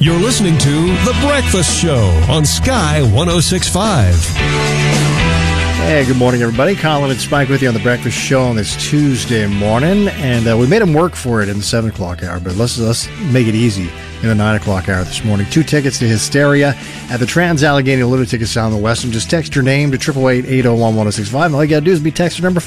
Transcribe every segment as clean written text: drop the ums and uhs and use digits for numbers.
You're listening to The Breakfast Show on Sky 106.5. Hey, good morning, everybody. Colin and Spike with you on The Breakfast Show on this Tuesday morning. And we made them work for it in the 7 o'clock hour, but let's make it easy in the 9 o'clock hour this morning. 2 tickets to Hysteria at the Trans-Allegheny Lunatic Asylum in Weston. Just text your name to 888-801-1065. All you got to do is be texter number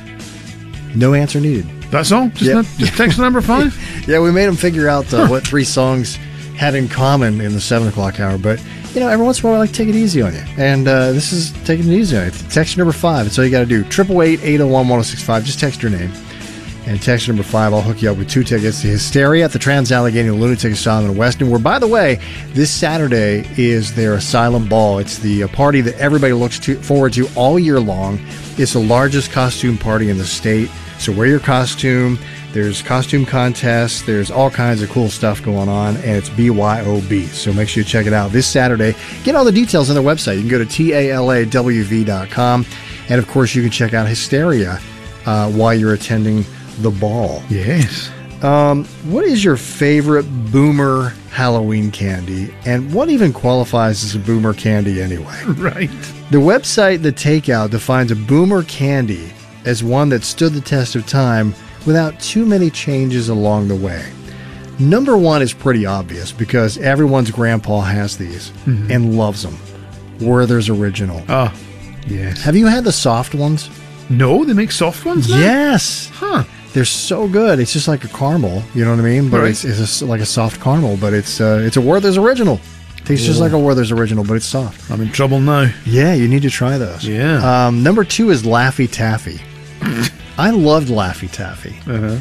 5. No answer needed. That's all? Just text number 5? Yeah, we made them figure out what 3 songs had in common in the 7 o'clock hour, but you know, every once in a while I like to take it easy on you, and this is taking it easy on you. Text number 5, that's all you got to do. 888-801-1065. Just text your name, and text number 5. I'll hook you up with 2 tickets to Hysteria at the Trans-Allegheny Lunatic Asylum in Weston, where, by the way, this Saturday is their Asylum Ball. It's the party that everybody looks forward to all year long. It's the largest costume party in the state, so wear your costume. There's costume contests. There's all kinds of cool stuff going on, and it's BYOB. So make sure you check it out this Saturday. Get all the details on their website. You can go to TALAWV.com. And, of course, you can check out Hysteria while you're attending the ball. Yes. What is your favorite boomer Halloween candy? And what even qualifies as a boomer candy anyway? Right. The website The Takeout defines a boomer candy as one that stood the test of time without too many changes along the way. Number 1 is pretty obvious because everyone's grandpa has these and loves them. Werther's Original. Oh, yes. Have you had the soft ones? No, they make soft ones now? Yes. Huh. They're so good. It's just like a caramel, you know what I mean? But right. it's like a soft caramel, but it's a Werther's Original. Tastes just like a Werther's Original, but it's soft. I'm in trouble now. Yeah, you need to try those. Yeah. Number 2 is Laffy Taffy. I loved Laffy Taffy. Uh-huh.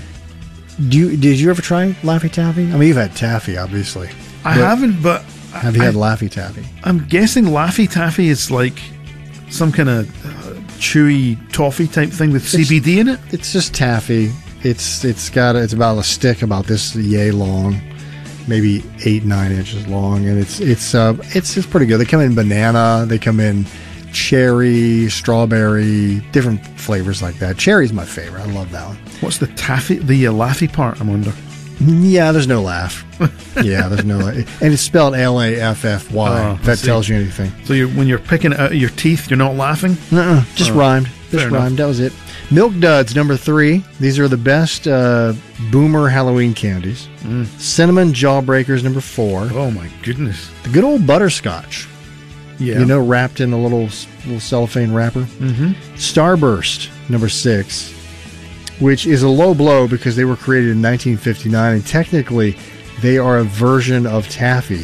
Did you ever try Laffy Taffy? I mean, you've had Taffy, obviously. I haven't, but... Have you had Laffy Taffy? I'm guessing Laffy Taffy is like some kind of chewy toffee type thing with CBD in it? It's just taffy. It's about a stick about this yay long, maybe 8-9 inches long, and it's pretty good. They come in banana. They come in cherry, strawberry, different flavors like that. Cherry's my favorite. I love that one. What's the Laffy part, I wonder? Yeah, there's no laugh. Yeah, there's no laugh. And it's spelled Laffy, if that tells you anything. So when you're picking it out of your teeth, you're not laughing? Just rhymed. Just rhymed. That was it. Milk Duds, number 3. These are the best boomer Halloween candies. Cinnamon Jawbreakers, number 4. Oh, my goodness. The good old butterscotch. Yeah. You know, wrapped in a little cellophane wrapper. Starburst, number 6, which is a low blow because they were created in 1959, and technically they are a version of taffy.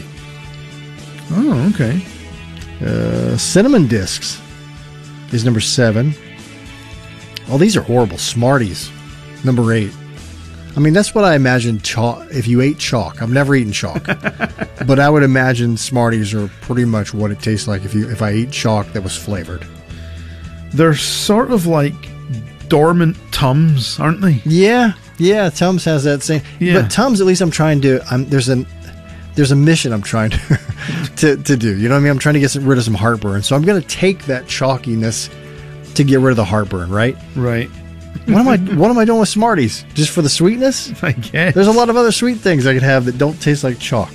Oh, okay. Cinnamon Discs is number 7. Oh, these are horrible. Smarties, number 8. I mean, that's what I imagine chalk. If you ate chalk, I've never eaten chalk, but I would imagine Smarties are pretty much what it tastes like if I ate chalk that was flavored. They're sort of like dormant Tums, aren't they? Yeah. Tums has that same. Yeah. But Tums, at least I'm trying to. There's a mission I'm trying to do. You know what I mean? I'm trying to get rid of some heartburn, so I'm going to take that chalkiness to get rid of the heartburn. Right. Right. What am I doing with Smarties? Just for the sweetness? I guess. There's a lot of other sweet things I could have that don't taste like chalk.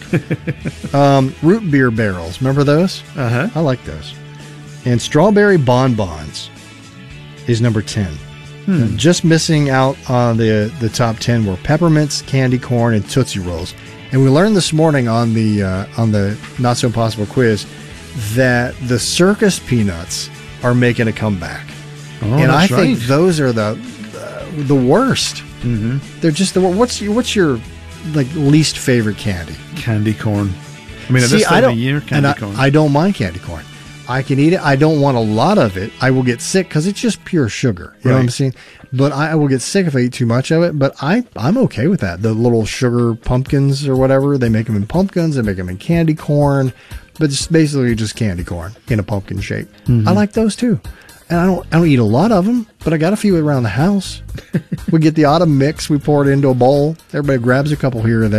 Root beer barrels. Remember those? Uh-huh. I like those. And strawberry bonbons is number 10. Just missing out on the top 10 were peppermints, candy corn, and Tootsie Rolls. And we learned this morning on the Not So Impossible quiz that the circus peanuts are making a comeback. Oh, and I think right. those are the worst. They're just the worst. What's your least favorite candy? Candy corn. I mean, at this time of year, candy corn. I don't mind candy corn. I can eat it. I don't want a lot of it. I will get sick because it's just pure sugar. You know what I'm saying? But I will get sick if I eat too much of it. But I'm okay with that. The little sugar pumpkins or whatever, they make them in pumpkins. They make them in candy corn. But it's basically just candy corn in a pumpkin shape. I like those too. And I don't eat a lot of them, but I got a few around the house. We get the autumn mix. We pour it into a bowl. Everybody grabs a couple here or there.